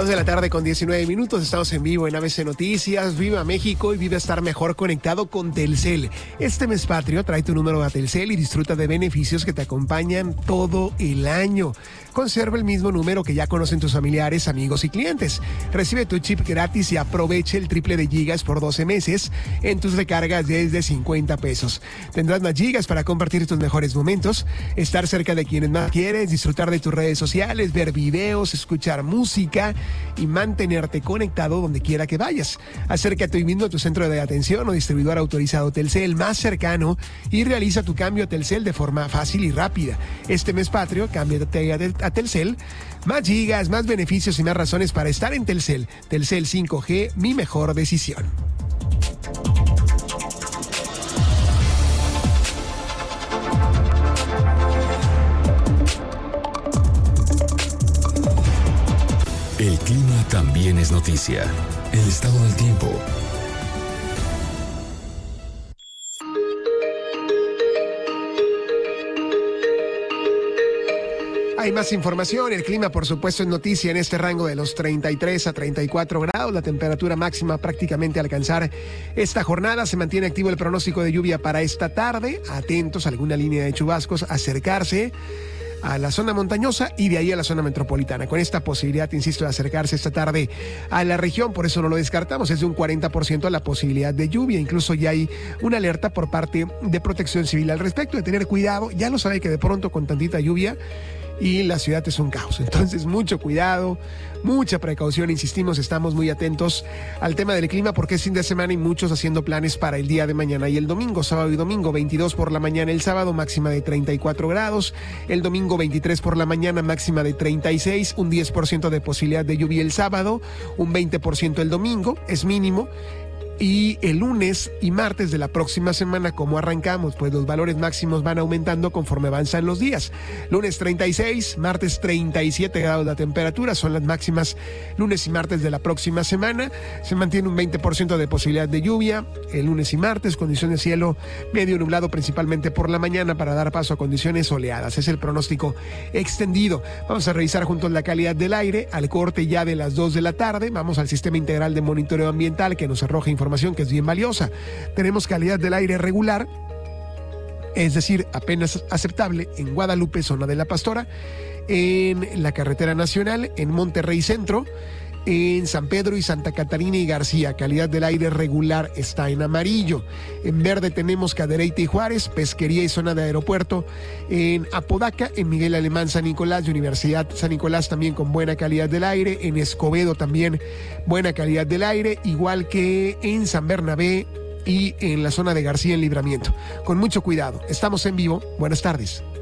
2 de la tarde con 19 minutos, estamos en vivo en ABC Noticias. Viva México y vive estar mejor conectado con Telcel. Este mes patrio trae tu número a Telcel y disfruta de beneficios que te acompañan todo el año. Conserva el mismo número que ya conocen tus familiares, amigos y clientes. Recibe tu chip gratis y aproveche el triple de gigas por 12 meses en tus recargas desde 50 pesos. Tendrás más gigas para compartir tus mejores momentos, estar cerca de quienes más quieres, disfrutar de tus redes sociales, ver videos, escuchar música y mantenerte conectado donde quiera que vayas. Acércate hoy mismo a tu centro de atención o distribuidor autorizado Telcel más cercano y realiza tu cambio a Telcel de forma fácil y rápida. Este mes patrio, cámbiate a Telcel. Más gigas, más beneficios y más razones para estar en Telcel. Telcel 5G, mi mejor decisión. El clima también es noticia. El estado del tiempo. Hay más información. El clima, por supuesto, es noticia en este rango de los 33 a 34 grados. La temperatura máxima prácticamente a alcanzar esta jornada. Se mantiene activo el pronóstico de lluvia para esta tarde. Atentos a alguna línea de chubascos. Acercarse a la zona montañosa y de ahí a la zona metropolitana. Con esta posibilidad, insisto, de acercarse esta tarde a la región, por eso no lo descartamos, es de un 40% la posibilidad de lluvia. Incluso ya hay una alerta por parte de Protección Civil al respecto, de tener cuidado. Ya lo sabe que de pronto con tantita lluvia y la ciudad es un caos. Entonces, mucho cuidado, mucha precaución. Insistimos, estamos muy atentos al tema del clima porque es fin de semana y muchos haciendo planes para el día de mañana y el domingo, sábado y domingo. 22 por la mañana el sábado, máxima de 34 grados. El domingo 23 por la mañana, máxima de 36. Un 10% de posibilidad de lluvia el sábado, un 20% el domingo, es mínimo. Y el lunes y martes de la próxima semana, como arrancamos, pues los valores máximos van aumentando conforme avanzan los días. Lunes 36, martes 37 grados la temperatura, son las máximas lunes y martes de la próxima semana. Se mantiene un 20% de posibilidad de lluvia el lunes y martes, condiciones de cielo medio nublado principalmente por la mañana para dar paso a condiciones soleadas. Es el pronóstico extendido. Vamos a revisar juntos la calidad del aire al corte ya de las 2 de la tarde. Vamos al sistema integral de monitoreo ambiental que nos arroja información que es bien valiosa. Tenemos calidad del aire regular, es decir, apenas aceptable en Guadalupe, zona de La Pastora, en la carretera nacional, en Monterrey Centro, en San Pedro y Santa Catarina y García. Calidad del aire regular está en amarillo. En verde tenemos Cadereyta y Juárez, Pesquería y zona de aeropuerto. En Apodaca, en Miguel Alemán, San Nicolás y Universidad San Nicolás también con buena calidad del aire. En Escobedo también buena calidad del aire, igual que en San Bernabé y en la zona de García en Libramiento. Con mucho cuidado. Estamos en vivo. Buenas tardes.